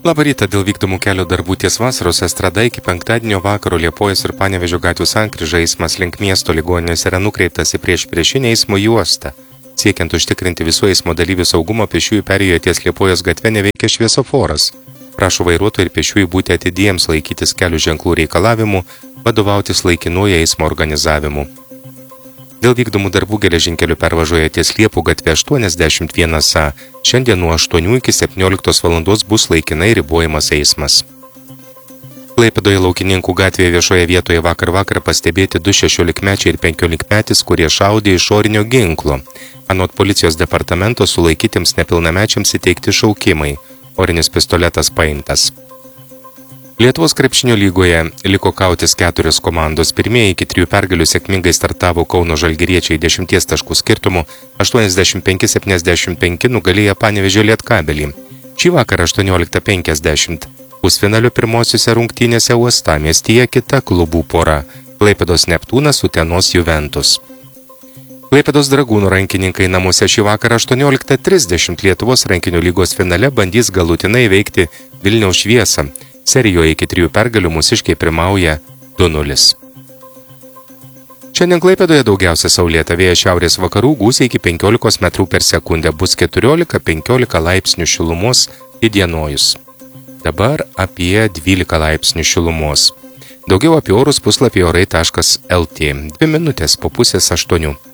Labą rytą, dėl vykdomų kelio darbų ties Vasaros estrada iki penktadienio vakaro Liepojos ir Panevėžio gatvių sankryža eismas link miesto ligoninės yra nukreiptas į priešinę eismo juostą. Siekiant užtikrinti visų eismo dalyvių saugumo, pėsčiųjų perėjoje ties Liepojos gatve neveikia šviesoforas. Prašo vairuotojų ir pėsčiųjų būti atidiems, laikytis kelių ženklų reikalavimų, vadovautis laikinuoju eismo organizavimu. Dėl vykdomų darbų geležinkelių pervažoje ties Liepų gatve 81A šiandien nuo 8 iki 17 valandos bus laikinai ribojamas eismas. Klaipėdoje Laukininkų gatvėje viešoje vietoje vakar pastebėti 2 16-mečiai ir 15-metis, kurie šaudė iš orinio ginklo. Anot policijos departamento sulaikytiems nepilnamečiams įteikti šaukimai. Orinis pistoletas paimtas. Lietuvos krepšinio lygoje liko kautis 4 komandos. Pirmieji iki 3 pergalių sėkmingai startavo Kauno žalgiriečiai 10 taškų skirtumu, 85-75 nugalėjo Panevėžio Lietkabelį. Šį vakarą 18:50. Pusfinalio pirmosiuose rungtynėse Uostamiestyje kita klubų pora – Klaipėdos Neptūnas Utenos Juventus. Klaipėdos Dragūnų rankininkai namuose šį vakarą 18:30 Lietuvos rankinių lygos finale bandys galutinai įveikti Vilniaus Šviesą. Serijoje iki 3 pergalių mūsiškiai pirmauja 2-0. Šiandien Klaipėdoje daugiausia saulėta, vėjas šiaurės vakarų, gūsiai iki 15 metrų per sekundę, bus 14-15 laipsnių šilumos įdienojus. Dabar apie 12 laipsnių šilumos. Daugiau apie orus puslapyje orai.lt. 2 minutės po 7:30.